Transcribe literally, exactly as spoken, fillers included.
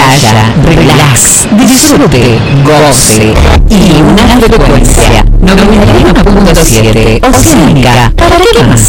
playa, relax, disfrute, goce y una frecuencia noventa y uno punto siete Oceánica. ¿Para qué más?